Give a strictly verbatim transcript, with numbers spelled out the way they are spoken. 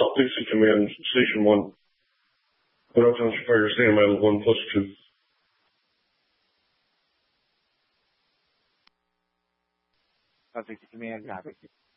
South Dixie Command, Station one. Monroe Township Fire, standing by with one plus two. South Dixie Command, copy.